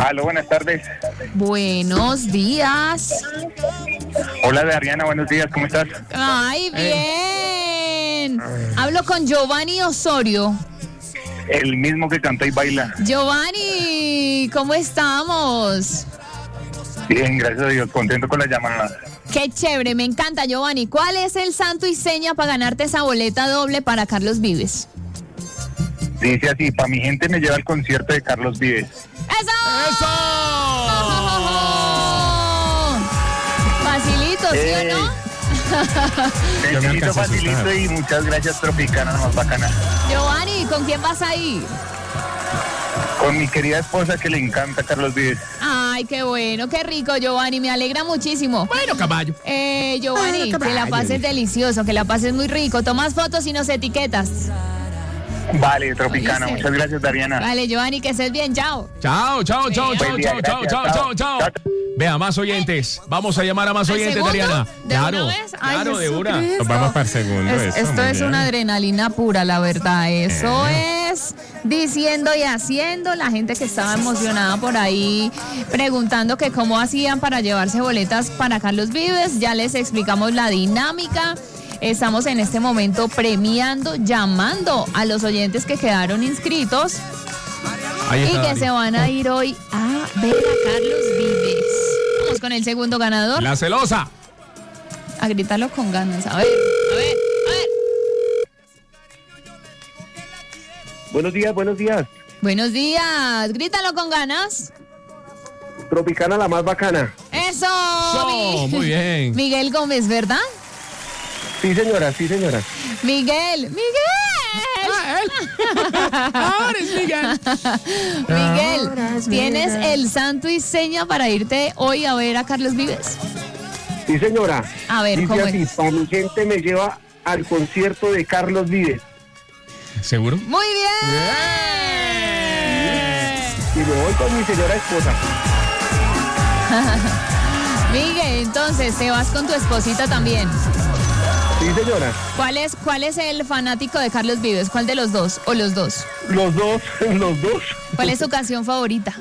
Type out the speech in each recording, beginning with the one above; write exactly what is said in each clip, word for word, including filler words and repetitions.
Aló, buenas tardes. Buenos días. Hola, Dariana, buenos días, ¿cómo estás? Ay, bien. Hablo con Giovanni Osorio. El mismo que canta y baila. Giovanni, ¿cómo estamos? Bien, gracias a Dios, contento con la llamada. Qué chévere, me encanta, Giovanni. ¿Cuál es el santo y seña para ganarte esa boleta doble para Carlos Vives? Dice así, para mi gente me lleva al concierto de Carlos Vives. ¡Eso! ¡Eso! Facilito, ¿sí Ey. o no? Sencillito, facilito y muchas gracias, Tropicana, la más bacana. Giovanni, ¿con quién vas ahí? Con mi querida esposa que le encanta Carlos Vives. Ay, qué bueno, qué rico, Giovanni, me alegra muchísimo. Bueno, caballo. Eh, Giovanni, Bueno, que la caballo. pases delicioso, que la pases muy rico. Tomas fotos y nos etiquetas. Vale, Tropicana, ¿Oíste? muchas gracias, Dariana. Vale, Giovanni, que estés bien, chao. Chao, chao, chao, Buen chao, día, chao, chao, gracias, chao, chao. chao, chao. Vea, más oyentes. Vamos a llamar a más ¿Al oyentes, segundo? Dariana. ¿De Claro, una vez? Ay, claro, de una. Jesucristo. Vamos para el segundo. Es- eso, esto muy es bien. una adrenalina pura, la verdad. Eso es diciendo y haciendo. La gente que estaba emocionada por ahí preguntando que cómo hacían para llevarse boletas para Carlos Vives. Ya les explicamos la dinámica. Estamos en este momento premiando, llamando a los oyentes que quedaron inscritos Ahí y está, que Dari. se van a ir hoy a ver a Carlos Vives. Vamos con el segundo ganador. La celosa. A gritarlo con ganas. A ver, a ver, a ver. Buenos días, buenos días. Buenos días. Grítalo con ganas. Tropicana, la más bacana. Eso. So, Mi- muy bien. Miguel Gómez, ¿verdad? Sí, señora, sí, señora. Miguel, Miguel. Ahora es Miguel. Miguel, ¿tienes el santo y seña para irte hoy a ver a Carlos Vives? Sí, señora. A ver, Dice ¿cómo así, es? para mi gente me lleva al concierto de Carlos Vives. ¿Seguro? Muy bien. Y me voy con mi señora esposa. Miguel, entonces te vas con tu esposita también. Sí, señora. ¿Cuál es, cuál es el fanático de Carlos Vives? ¿Cuál de los dos? ¿O los dos? Los dos, los dos. ¿Cuál es su canción favorita?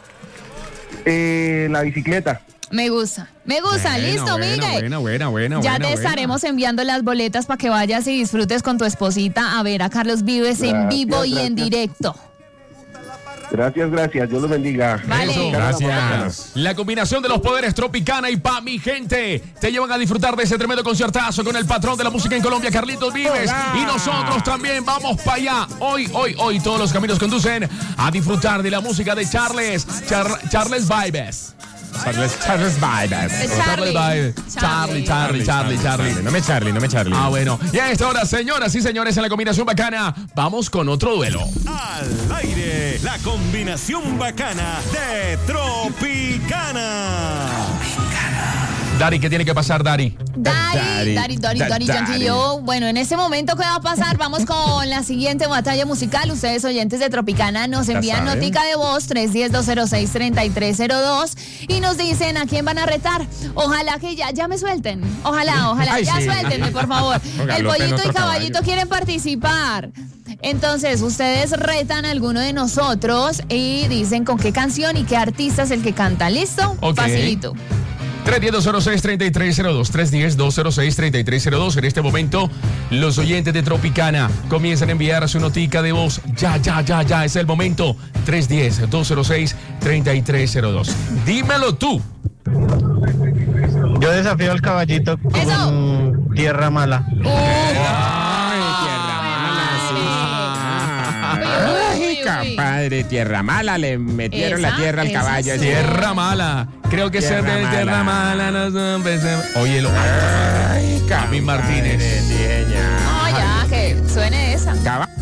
Eh, la bicicleta. Me gusta. Me gusta. Buena, Listo, buena, Miguel. Buena, buena, buena. Ya buena, te buena. estaremos enviando las boletas para que vayas y disfrutes con tu esposita a ver a Carlos Vives en Gracias, vivo y en gracias. directo. Gracias, gracias. Dios los bendiga. Vale. Eso. Gracias. La combinación de los poderes Tropicana y Pa' mi gente te llevan a disfrutar de ese tremendo conciertazo con el patrón de la música en Colombia, Carlitos Vives. Hola. Y nosotros también vamos para allá. Hoy, hoy, hoy todos los caminos conducen a disfrutar de la música de Charles, Char- Charles Vives. Charles, Charles Vives. De Charlie Vives. Charlie, Charlie, Charlie, Charlie. No me Charlie, no me Charlie. Ah, bueno. Y a esta hora, señoras y señores, en la combinación bacana, vamos con otro duelo. Al aire, la combinación bacana de Tropicana. Dari, ¿qué tiene que pasar, Dari? Dari, Dari, Dari, Da- Dari, Dari. Yankee, yo. Bueno, en este momento, ¿qué va a pasar? Vamos con la siguiente batalla musical. Ustedes, oyentes de Tropicana, nos Ya envían saben. notica de voz tres uno cero, dos cero seis, tres tres cero dos y nos dicen a quién van a retar. Ojalá que ya, ya me suelten. Ojalá, ojalá, Ay, ya sí. suéltenme, por favor. Ojalá, El en pollito y otro caballito caballo. quieren participar. Entonces, ustedes retan a alguno de nosotros y dicen con qué canción y qué artista es el que canta. ¿Listo? Ok. Facilito. tres uno cero, dos cero seis, tres tres cero dos. tres uno cero, dos cero seis, tres tres cero dos. En este momento, los oyentes de Tropicana comienzan a enviar su notica de voz. Ya, ya, ya, ya. Es el momento. tres uno cero, dos cero seis, tres tres cero dos. Dímelo tú. Yo desafío al caballito con Eso. Tierra Mala. Uh, Ay, tierra mala, sí. Uy, uy, Ay, uy. compadre, tierra mala. Le metieron Esa, la tierra al esa caballo. sí. Tierra mala. Creo que ser Tierra de tierra mala. mala. No, no, Oye, lo. Ay, Javi Martínez. compadre, tieña. No, ya, que suene esa. Caballo.